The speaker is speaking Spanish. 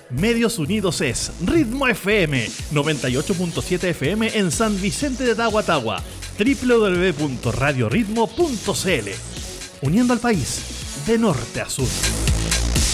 Medios Unidos es Ritmo FM, 98.7 FM en San Vicente de Tagua, www.radioritmo.cl. Uniendo al país de norte a sur.